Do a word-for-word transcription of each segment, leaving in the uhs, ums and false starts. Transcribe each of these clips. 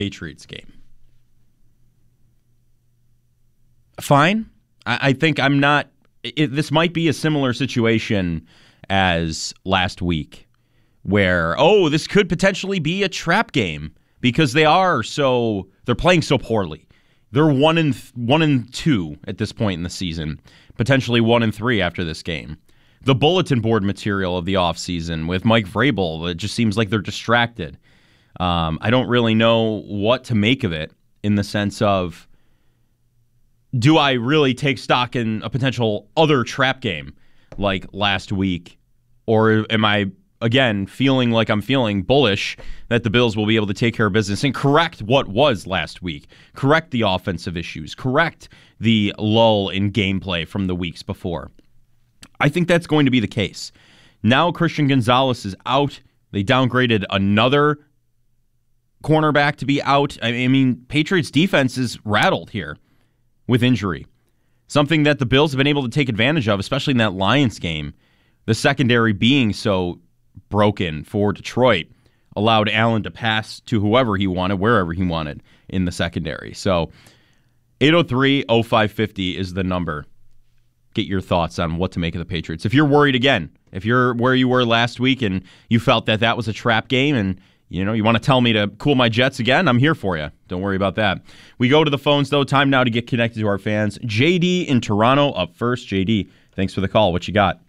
Patriots game. Fine. I, I think I'm not. It, this might be a similar situation as last week, where oh, this could potentially be a trap game because they are so they're playing so poorly. They're one and th- one and two at this point in the season, potentially one and three after this game. The bulletin board material of the offseason with Mike Vrabel, it just seems like they're distracted. Um, I don't really know what to make of it in the sense of, do I really take stock in a potential other trap game like last week? Or am I, again, feeling like I'm feeling bullish that the Bills will be able to take care of business and correct what was last week, correct the offensive issues, correct the lull in gameplay from the weeks before? I think that's going to be the case. Now Christian Gonzalez is out. They downgraded another cornerback to be out. I mean, Patriots defense is rattled here with injury. Something that the Bills have been able to take advantage of, especially in that Lions game. The secondary being so broken for Detroit allowed Allen to pass to whoever he wanted, wherever he wanted in the secondary. So eight oh three oh five fifty is the number. Get your thoughts on what to make of the Patriots. If you're worried again, if you're where you were last week and you felt that that was a trap game and you know you want to tell me to cool my jets again, I'm here for you. Don't worry about that. We go to the phones, though. Time now to get connected to our fans. J D in Toronto up first. J D, thanks for the call. What you got?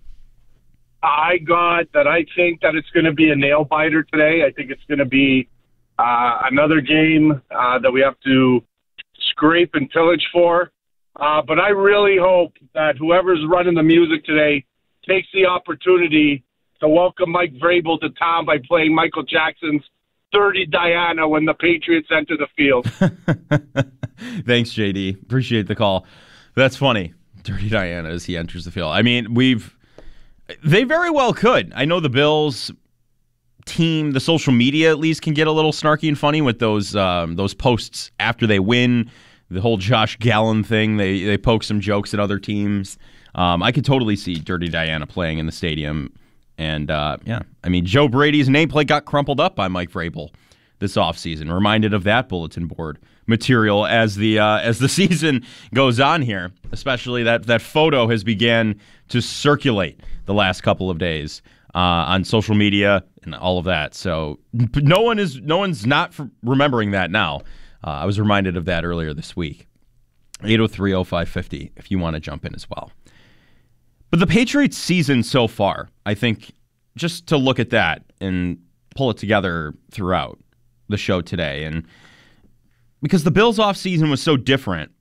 I got that I think that it's going to be a nail-biter today. I think it's going to be uh, another game uh, that we have to scrape and pillage for. Uh, but I really hope that whoever's running the music today takes the opportunity to welcome Mike Vrabel to town by playing Michael Jackson's Dirty Diana when the Patriots enter the field. Thanks, J D. Appreciate the call. That's funny. Dirty Diana as he enters the field. I mean, we've... They very well could. I know the Bills team, the social media at least, can get a little snarky and funny with those um, those posts after they win. The whole Josh Gallen thing, they they poke some jokes at other teams. Um, I could totally see Dirty Diana playing in the stadium. And, uh, yeah, I mean, Joe Brady's nameplate got crumpled up by Mike Vrabel this offseason. Reminded of that bulletin board material as the uh, as the season goes on here. Especially that, that photo has began to circulate the last couple of days uh, on social media and all of that. So no one is no one's not remembering that now. Uh, I was reminded of that earlier this week. eight oh three oh five fifty if you want to jump in as well. But the Patriots season so far, I think, just to look at that and pull it together throughout the show today, and because the Bills offseason was so different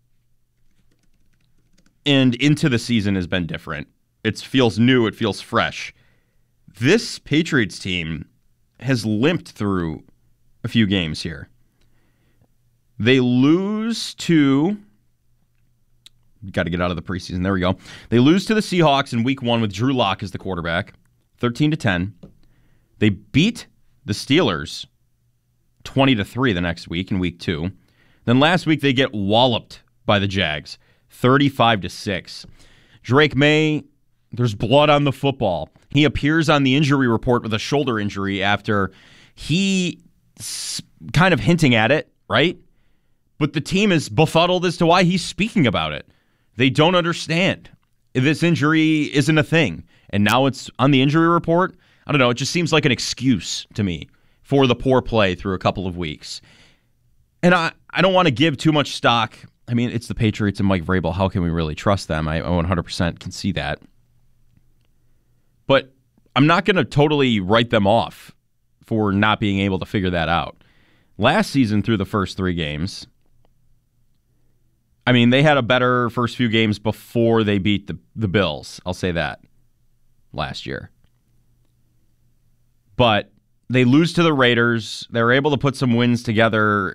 and into the season has been different. It feels new. It feels fresh. This Patriots team has limped through a few games here. They lose to... Got to get out of the preseason. There we go. They lose to the Seahawks in week one with Drew Lock as the quarterback, thirteen to ten. They beat the Steelers twenty to three the next week in week two. Then last week they get walloped by the Jags, thirty-five to six. Drake May, there's blood on the football. He appears on the injury report with a shoulder injury after he kind of hinting at it, right? But the team is befuddled as to why he's speaking about it. They don't understand. This injury isn't a thing. And now it's on the injury report. I don't know. It just seems like an excuse to me for the poor play through a couple of weeks. And I, I don't want to give too much stock. I mean, it's the Patriots and Mike Vrabel. How can we really trust them? I one hundred percent can see that. But I'm not going to totally write them off for not being able to figure that out. Last season, through the first three games, I mean, they had a better first few games before they beat the, the Bills. I'll say that last year. But they lose to the Raiders. They were able to put some wins together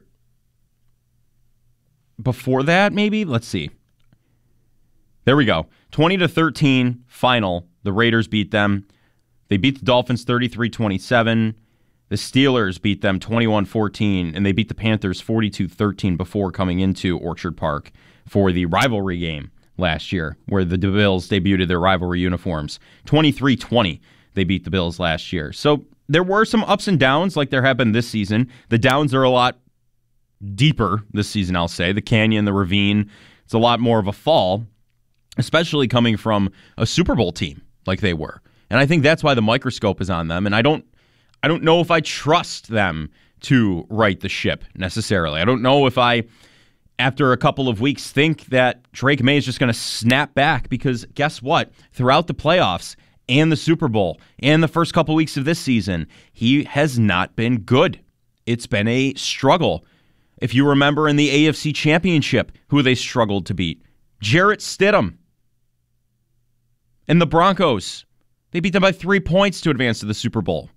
before that, maybe? Let's see. There we go. twenty to thirteen final. The Raiders beat them. They beat the Dolphins thirty-three twenty-seven. The Steelers beat them twenty-one fourteen, and they beat the Panthers forty-two thirteen before coming into Orchard Park for the rivalry game last year, where the Bills debuted their rivalry uniforms. twenty-three twenty, they beat the Bills last year. So there were some ups and downs like there have been this season. The downs are a lot deeper this season, I'll say. The canyon, the ravine, it's a lot more of a fall, especially coming from a Super Bowl team like they were. And I think that's why the microscope is on them. And I don't I don't know if I trust them to right the ship necessarily. I don't know if I, after a couple of weeks, think that Drake Maye is just going to snap back, because guess what? Throughout the playoffs and the Super Bowl and the first couple weeks of this season, he has not been good. It's been a struggle. If you remember in the A F C Championship, who they struggled to beat, Jarrett Stidham and the Broncos. They beat them by three points to advance to the Super Bowl.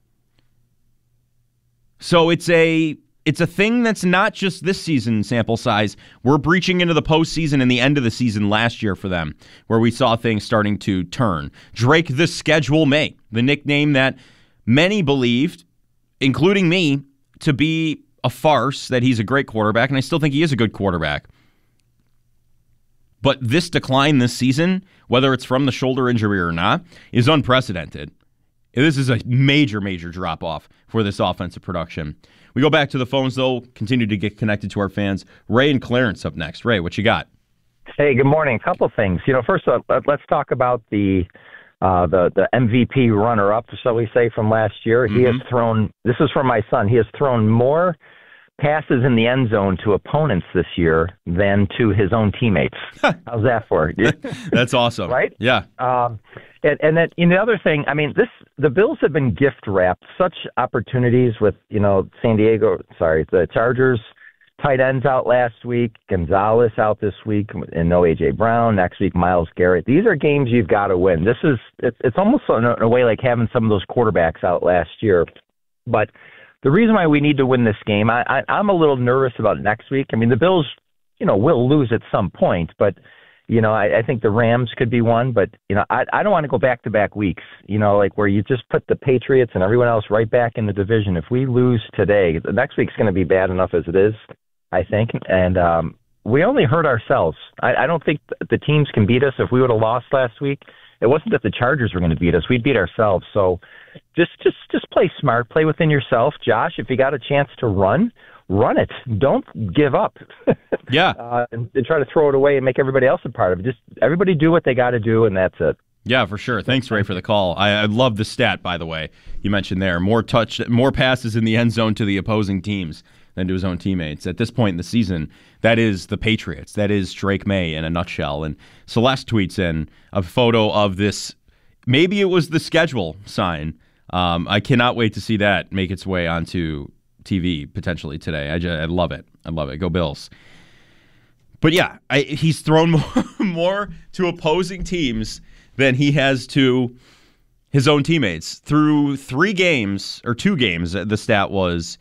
So it's a it's a thing that's not just this season sample size. We're breaching into the postseason and the end of the season last year for them, where we saw things starting to turn. Drake the Schedule May, the nickname that many believed, including me, to be a farce, that he's a great quarterback, and I still think he is a good quarterback. But this decline this season, whether it's from the shoulder injury or not, is unprecedented. This is a major, major drop-off for this offensive production. We go back to the phones, though, continue to get connected to our fans. Ray and Clarence up next. Ray, what you got? Hey, good morning. A couple things. You know, first of all, let's talk about the uh, the the M V P runner-up, shall we say, from last year. Mm-hmm. He has thrown, this is from my son, he has thrown more passes in the end zone to opponents this year than to his own teammates. How's that for? That's awesome. Right? Yeah. Um, and, and then and the other thing, I mean, this the Bills have been gift wrapped such opportunities with, you know, San Diego, sorry, the Chargers tight ends out last week, Gonzalez out this week, and no A J Brown. Next week, Myles Garrett. These are games you've got to win. This is it's, it's almost in a, in a way like having some of those quarterbacks out last year. But the reason why we need to win this game, I, I, I'm a little nervous about next week. I mean, the Bills, you know, will lose at some point, but, you know, I, I think the Rams could be one. But, you know, I, I don't want to go back-to-back weeks, you know, like where you just put the Patriots and everyone else right back in the division. If we lose today, the next week's going to be bad enough as it is, I think. And um, we only hurt ourselves. I, I don't think the teams can beat us. If we would have lost last week, it wasn't that the Chargers were going to beat us. We'd beat ourselves. So just just just play smart. Play within yourself. Josh, if you got a chance to run, run it. Don't give up. Yeah. uh, and, and try to throw it away and make everybody else a part of it. Just everybody do what they got to do, and that's it. Yeah, for sure. Thanks, Ray, for the call. I, I love the stat, by the way, you mentioned there. More touch, more passes in the end zone to the opposing teams than to his own teammates. At this point in the season, that is the Patriots. That is Drake Maye in a nutshell. And Celeste tweets in a photo of this. Maybe it was the schedule sign. Um, I cannot wait to see that make its way onto T V potentially today. I, just, I love it. I love it. Go Bills. But yeah, I, he's thrown more, more to opposing teams than he has to his own teammates. Through three games, or two games, the stat was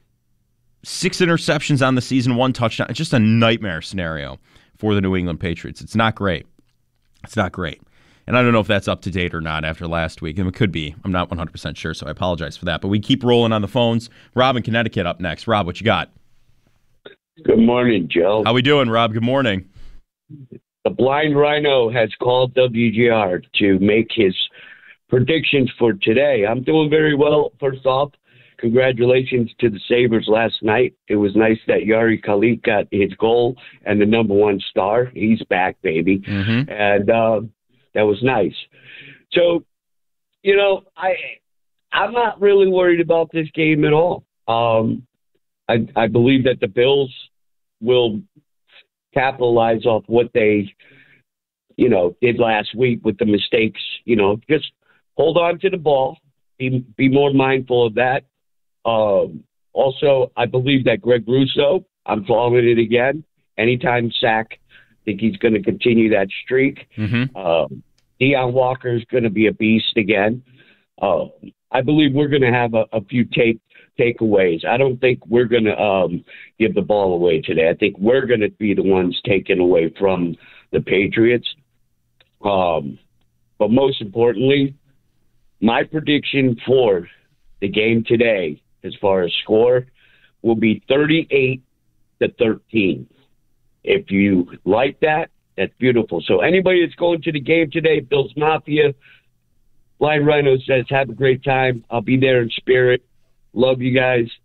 six interceptions on the season, one touchdown. It's just a nightmare scenario for the New England Patriots. It's not great. It's not great. And I don't know if that's up to date or not after last week. And it could be. I'm not one hundred percent sure, so I apologize for that. But we keep rolling on the phones. Rob in Connecticut up next. Rob, what you got? Good morning, Joe. How we doing, Rob? Good morning. The Blind Rhino has called W G R to make his predictions for today. I'm doing very well. First off, congratulations to the Sabres last night. It was nice that Yari Khalid got his goal and the number one star. He's back, baby. Mm-hmm. And uh, that was nice. So, you know, I, I'm not really worried about this game at all. Um, I, I believe that the Bills will capitalize off what they, you know, did last week with the mistakes. You know, just hold on to the ball. Be, be more mindful of that. Um, also, I believe that Greg Rousseau, I'm calling it again, anytime sack, I think he's going to continue that streak. Mm-hmm. Um, Deion Walker is going to be a beast again. Uh, I believe we're going to have a, a few take takeaways. I don't think we're going to um, give the ball away today. I think we're going to be the ones taken away from the Patriots. Um, but most importantly, my prediction for the game today, as far as score, will be thirty-eight to thirteen. If you like that, that's beautiful. So anybody that's going to the game today, Bills Mafia, Blind Rhino says, have a great time. I'll be there in spirit. Love you guys.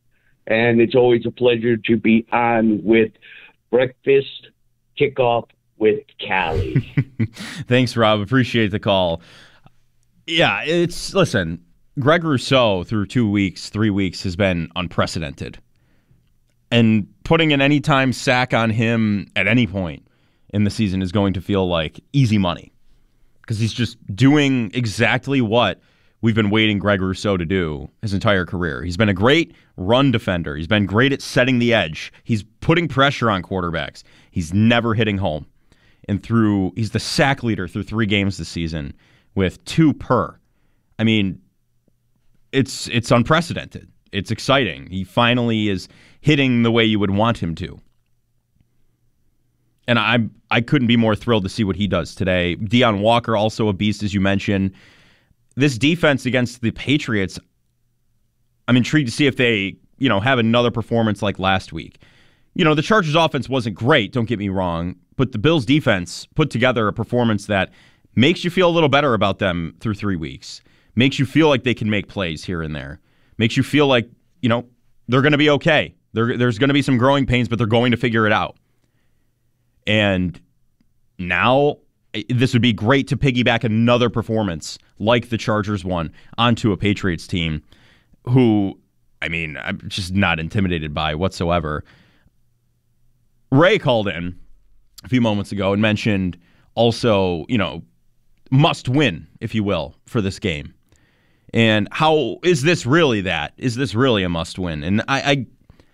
and it's always a pleasure to be on with Breakfast Kickoff with Callie. Thanks, Rob. Appreciate the call. Yeah, it's, listen, Greg Rousseau through two weeks, three weeks has been unprecedented. And putting an anytime sack on him at any point in the season is going to feel like easy money because he's just doing exactly what we've been waiting Greg Rousseau to do his entire career. He's been a great run defender. He's been great at setting the edge. He's putting pressure on quarterbacks. He's never hitting home. And through he's the sack leader through three games this season with two per. I mean, it's it's unprecedented. It's exciting. He finally is hitting the way you would want him to. And I I couldn't be more thrilled to see what he does today. Deion Walker, also a beast, as you mentioned. This defense against the Patriots, I'm intrigued to see if they, you know, have another performance like last week. You know, the Chargers offense wasn't great, don't get me wrong, but the Bills defense put together a performance that makes you feel a little better about them through three weeks. Makes you feel like they can make plays here and there. Makes you feel like, you know, they're going to be okay. There, there's going to be some growing pains, but they're going to figure it out. And now this would be great to piggyback another performance like the Chargers one onto a Patriots team who, I mean, I'm just not intimidated by whatsoever. Ray called in a few moments ago and mentioned also, you know, must win, if you will, for this game. And how is this really that? Is this really a must win? And I, I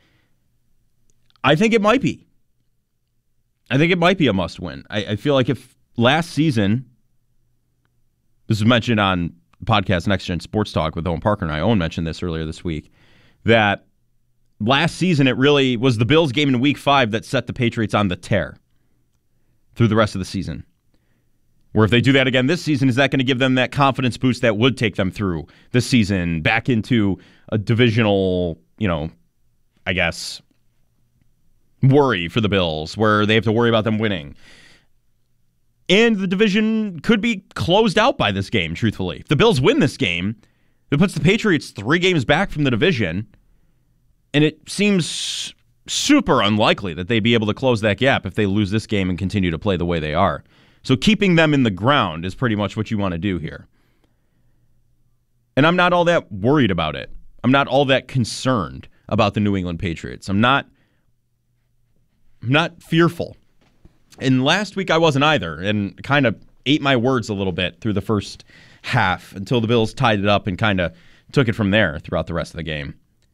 I think it might be. I think it might be a must win. I, I feel like if last season, this was mentioned on podcast Next Gen Sports Talk with Owen Parker and I. Owen mentioned this earlier this week, that last season it really was the Bills game in week five that set the Patriots on the tear through the rest of the season. Where if they do that again this season, is that going to give them that confidence boost that would take them through the season back into a divisional, you know, I guess, worry for the Bills where they have to worry about them winning? And the division could be closed out by this game, truthfully. If the Bills win this game, it puts the Patriots three games back from the division, and it seems super unlikely that they'd be able to close that gap if they lose this game and continue to play the way they are. So keeping them in the ground is pretty much what you want to do here. And I'm not all that worried about it. I'm not all that concerned about the New England Patriots. I'm not, I'm not fearful. And last week I wasn't either, and kind of ate my words a little bit through the first half until the Bills tied it up and kind of took it from there throughout the rest of the game.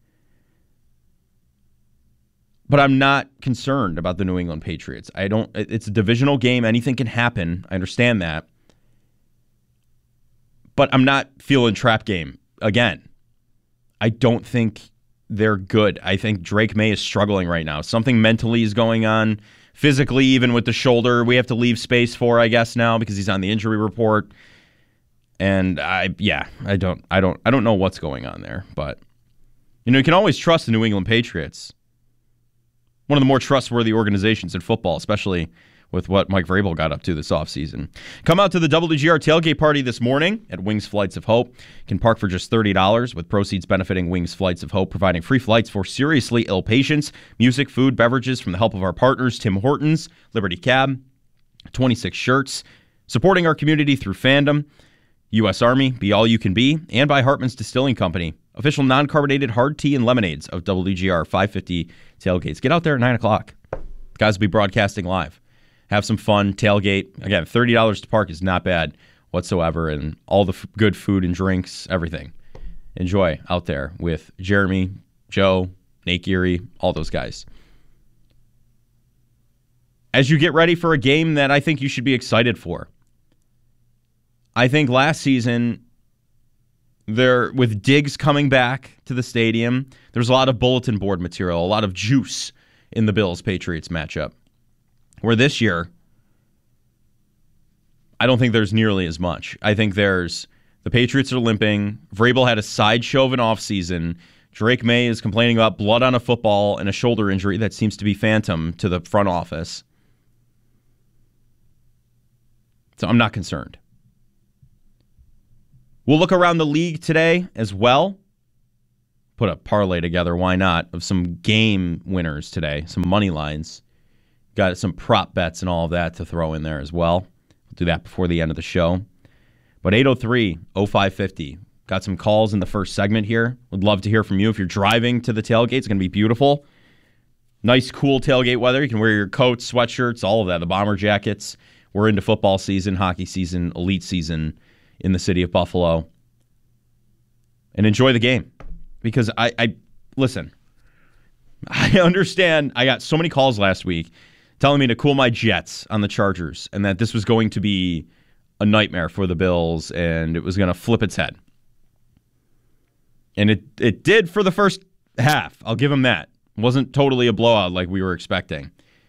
But I'm not concerned about the New England Patriots. I don't. It's a divisional game. Anything can happen. I understand that. But I'm not feeling trap game again. I don't think they're good. I think Drake May is struggling right now. Something mentally is going on. Physically, even with the shoulder, we have to leave space for, I guess, now because he's on the injury report. And I, yeah, I don't, I don't, I don't know what's going on there. But you know, you can always trust the New England Patriots. One of the more trustworthy organizations in football, especially with what Mike Vrabel got up to this offseason. Come out to the W G R tailgate party this morning at Wings Flights of Hope. You can park for just thirty dollars with proceeds benefiting Wings Flights of Hope, providing free flights for seriously ill patients, music, food, beverages from the help of our partners, Tim Hortons, Liberty Cab, twenty-six shirts, supporting our community through fandom, U S Army, Be All You Can Be, and by Hartman's Distilling Company, official non-carbonated hard tea and lemonades of W G R five fifty tailgates. Get out there at nine o'clock. Guys will be broadcasting live. Have some fun, tailgate. Again, thirty dollars to park is not bad whatsoever, and all the f- good food and drinks, everything. Enjoy out there with Jeremy, Joe, Nate Geary, all those guys. As you get ready for a game that I think you should be excited for. I think last season, there with Diggs coming back to the stadium, there's a lot of bulletin board material, a lot of juice in the Bills-Patriots matchup. Where this year, I don't think there's nearly as much. I think there's the Patriots are limping. Vrabel had a sideshow of an offseason. Drake May is complaining about blood on a football and a shoulder injury that seems to be phantom to the front office. So I'm not concerned. We'll look around the league today as well. put a parlay together, why not, of some game winners today, some money lines. Got some prop bets and all of that to throw in there as well. We'll do that before the end of the show. But eight oh three, oh five five oh. Got some calls in the first segment here. Would love to hear from you. If you're driving to the tailgate, it's going to be beautiful. Nice, cool tailgate weather. You can wear your coats, sweatshirts, all of that, the bomber jackets. We're into football season, hockey season, elite season in the city of Buffalo. And enjoy the game. Because I, I listen, I understand I got so many calls last week telling me to cool my jets on the Chargers and that this was going to be a nightmare for the Bills and it was going to flip its head. And it, it did for the first half. I'll give them that. It wasn't totally a blowout like we were expecting.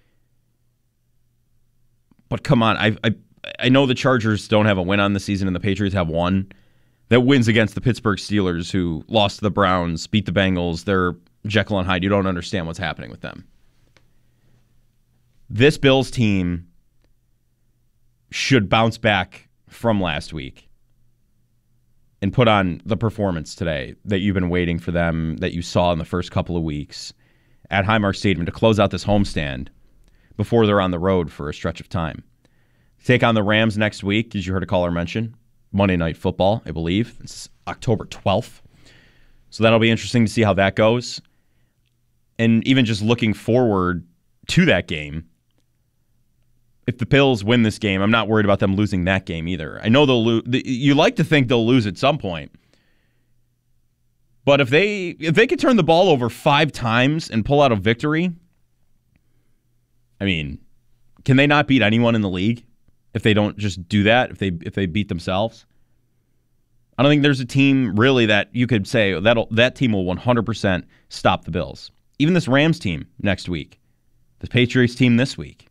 But come on, I, I I know the Chargers don't have a win on the season and the Patriots have one. That wins against the Pittsburgh Steelers who lost to the Browns, beat the Bengals. They're Jekyll and Hyde. You don't understand what's happening with them. This Bills team should bounce back from last week and put on the performance today that you've been waiting for them, that you saw in the first couple of weeks at Highmark Stadium to close out this homestand before they're on the road for a stretch of time. Take on the Rams next week, as you heard a caller mention. Monday Night Football, I believe. It's October twelfth. So that'll be interesting to see how that goes. And even just looking forward to that game, if the Bills win this game, I'm not worried about them losing that game either. I know they'll lose. You like to think they'll lose at some point. But if they if they could turn the ball over five times and pull out a victory, I mean, can they not beat anyone in the league if they don't just do that, if they if they beat themselves? I don't think there's a team really that you could say that that team will one hundred percent stop the Bills. Even this Rams team next week, the Patriots team this week.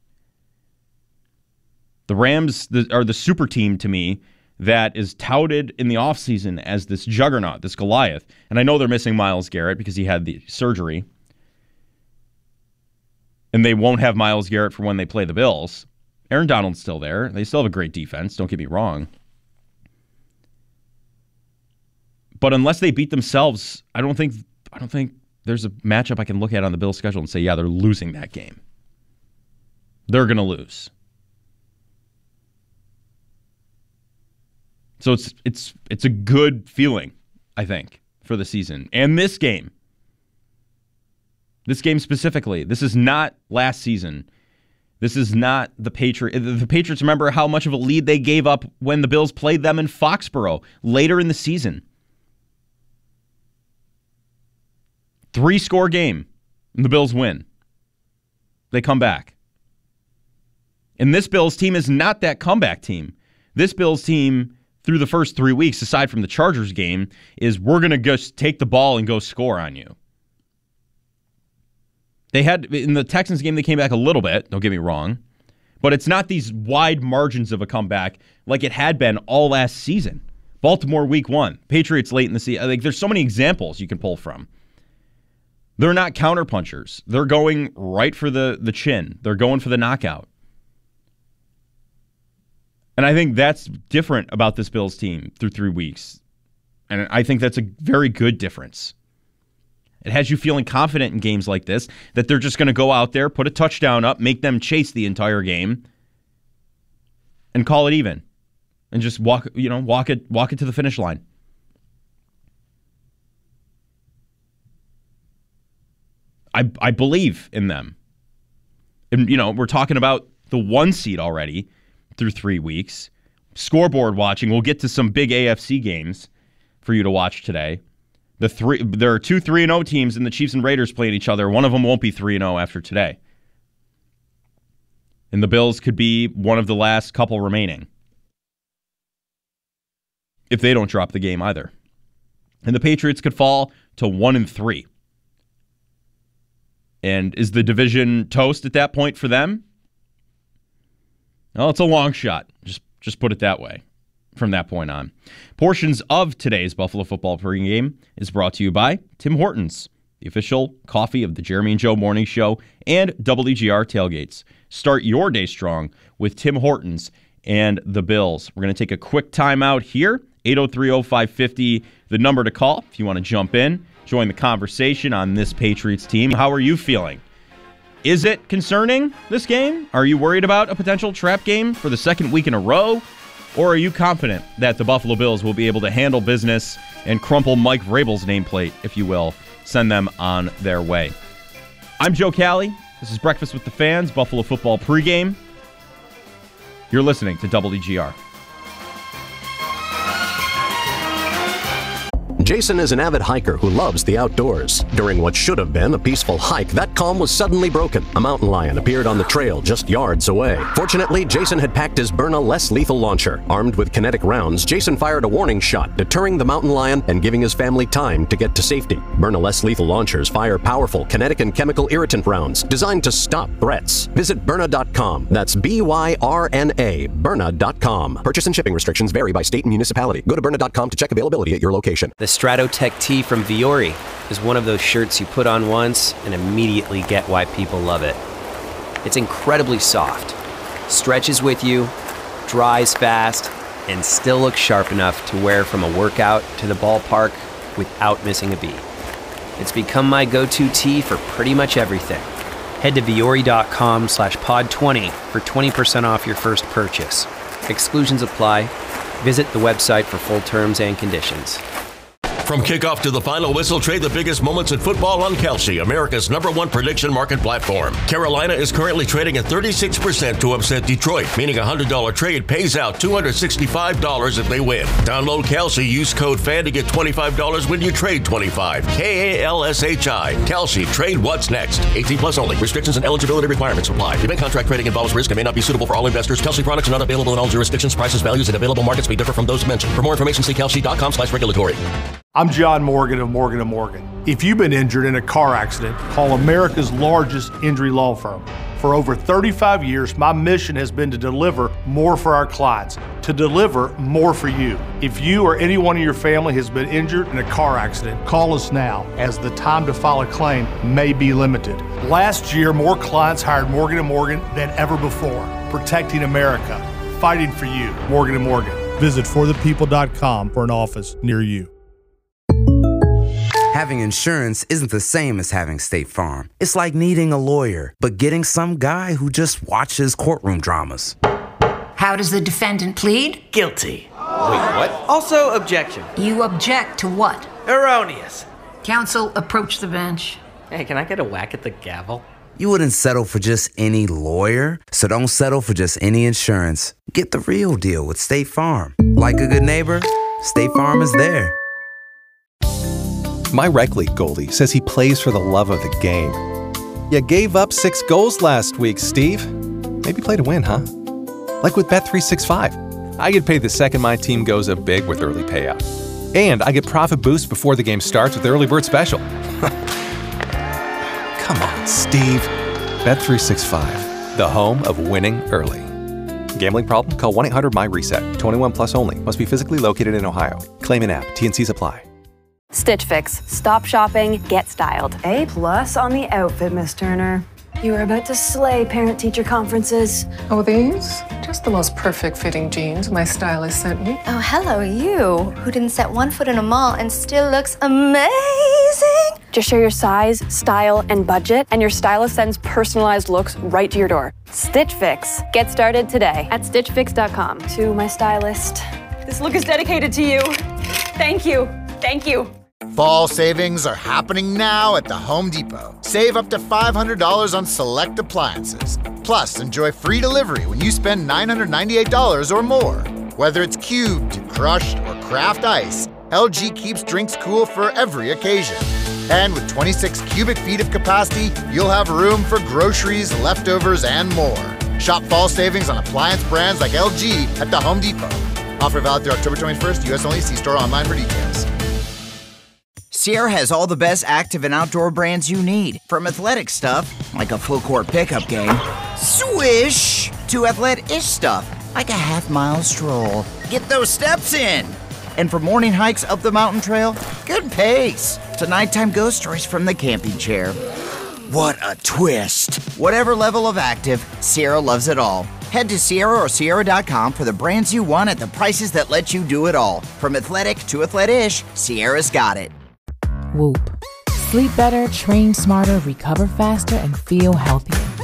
The Rams are the super team to me that is touted in the offseason as this juggernaut, this Goliath. And I know they're missing Myles Garrett because he had the surgery. And they won't have Myles Garrett for when they play the Bills. Aaron Donald's still there. They still have a great defense, don't get me wrong. But unless they beat themselves, I don't think I don't think there's a matchup I can look at on the Bills' schedule and say, yeah, they're losing that game. They're going to lose. So it's it's it's a good feeling, I think, for the season. And this game. This game specifically. This is not last season. This is not the Patriots. The Patriots, remember how much of a lead they gave up when the Bills played them in Foxborough later in the season. Three-score game, and the Bills win. They come back. And this Bills team is not that comeback team. This Bills team, through the first three weeks, aside from the Chargers game, is we're going to just take the ball and go score on you. They had, in the Texans game, they came back a little bit, don't get me wrong, but it's not these wide margins of a comeback like it had been all last season. Baltimore week one, Patriots late in the season. Like, there's so many examples you can pull from. They're not counterpunchers. They're going right for the, the chin. They're going for the knockout. And I think that's different about this Bills team through three weeks. And I think that's a very good difference. It has you feeling confident in games like this, that they're just going to go out there, put a touchdown up, make them chase the entire game, and call it even. And just walk, you know, walk it, walk it to the finish line. I I believe in them. And, you know, we're talking about the one seed already through three weeks. Scoreboard watching. We'll get to some big A F C games for you to watch today. The three there are two three and oh teams, and the Chiefs and Raiders playing each other. One of them won't be three and oh after today. And the Bills could be one of the last couple remaining if they don't drop the game either. And the Patriots could fall to one and three. And is the division toast at that point for them? Well, it's a long shot. Just just put it that way from that point on. Portions of today's Buffalo Football pregame is brought to you by Tim Hortons, the official coffee of the Jeremy and Joe Morning Show and W G R Tailgates. Start your day strong with Tim Hortons and the Bills. We're going to take a quick time out here. eight oh three oh five five oh, the number to call if you want to jump in. join the conversation on this Patriots team. How are you feeling? Is it concerning, this game? Are you worried about a potential trap game for the second week in a row? Or are you confident that the Buffalo Bills will be able to handle business and crumple Mike Vrabel's nameplate, if you will, send them on their way? I'm Joe Cali. This is Breakfast with the Fans, Buffalo football pregame. You're listening to W G R. Jason is an avid hiker who loves the outdoors. During what should have been a peaceful hike, that calm was suddenly broken. A mountain lion appeared on the trail just yards away. Fortunately, Jason had packed his Byrna less lethal launcher. Armed with kinetic rounds, Jason fired a warning shot, deterring the mountain lion and giving his family time to get to safety. Byrna less lethal launchers fire powerful kinetic and chemical irritant rounds designed to stop threats. Visit Byrna dot com. That's B Y R N A, Byrna dot com. Purchase and shipping restrictions vary by state and municipality. Go to Byrna dot com to check availability at your location. The Stratotech Tee from Viore is one of those shirts you put on once and immediately get why people love it. It's incredibly soft, stretches with you, dries fast, and still looks sharp enough to wear from a workout to the ballpark without missing a beat. It's become my go-to tee for pretty much everything. Head to Viore dot com slash pod twenty for twenty percent off your first purchase. Exclusions apply. Visit the website for full terms and conditions. From kickoff to the final whistle, trade the biggest moments in football on Kalshi, America's number one prediction market platform. Carolina is currently trading at thirty-six percent to upset Detroit, meaning a one hundred dollars trade pays out two hundred sixty-five dollars if they win. Download Kalshi, use code FAN to get twenty-five dollars when you trade twenty-five. K A L S H I. Kalshi, trade what's next. eighteen plus only. Restrictions and eligibility requirements apply. Event contract trading involves risk and may not be suitable for all investors. Kalshi products are not available in all jurisdictions. Prices, values, and available markets may differ from those mentioned. For more information, see Kalshi dot com slash regulatory. I'm John Morgan of Morgan and Morgan. If you've been injured in a car accident, call America's largest injury law firm. For over thirty-five years, my mission has been to deliver more for our clients, to deliver more for you. If you or anyone in your family has been injured in a car accident, call us now, as the time to file a claim may be limited. Last year, more clients hired Morgan and Morgan than ever before, protecting America, fighting for you. Morgan and Morgan. Visit for the people dot com for an office near you. Having insurance isn't the same as having State Farm. It's like needing a lawyer, but getting some guy who just watches courtroom dramas. How does the defendant plead? Guilty. Wait, what? Also, objection. You object to what? Erroneous. Counsel, approach the bench. Hey, can I get a whack at the gavel? You wouldn't settle for just any lawyer, so don't settle for just any insurance. Get the real deal with State Farm. Like a good neighbor, State Farm is there. My rec league goalie says he plays for the love of the game. You gave up six goals last week, Steve. Maybe play to win, huh? Like with Bet three sixty-five. I get paid the second my team goes up big with early payout. And I get profit boost before the game starts with the early bird special. Come on, Steve. Bet three sixty-five, the home of winning early. Gambling problem? Call one eight hundred my reset. twenty-one plus only. Must be physically located in Ohio. Claim in app. T and Cs apply. Stitch Fix. Stop shopping, get styled. A plus on the outfit, Miss Turner. You are about to slay parent-teacher conferences. Oh, these? Just the most perfect fitting jeans my stylist sent me. Oh, hello, you, who didn't set one foot in a mall and still looks amazing. Just share your size, style, and budget, and your stylist sends personalized looks right to your door. Stitch Fix. Get started today at stitch fix dot com. To my stylist. This look is dedicated to you. Thank you. Thank you. Fall savings are happening now at the Home Depot. Save up to five hundred dollars on select appliances. Plus, enjoy free delivery when you spend nine hundred ninety-eight dollars or more. Whether it's cubed, crushed, or craft ice, L G keeps drinks cool for every occasion. And with twenty-six cubic feet of capacity, you'll have room for groceries, leftovers, and more. Shop fall savings on appliance brands like L G at the Home Depot. Offer valid through October twenty-first, U S only. See store online for details. Sierra has all the best active and outdoor brands you need. From athletic stuff, like a full court pickup game, swish, to athletic-ish stuff, like a half mile stroll. Get those steps in. And for morning hikes up the mountain trail, good pace. To nighttime ghost stories from the camping chair. What a twist. Whatever level of active, Sierra loves it all. Head to Sierra or Sierra dot com for the brands you want at the prices that let you do it all. From athletic to athletic-ish, Sierra's got it. Whoop. Sleep better, train smarter, recover faster, and feel healthier.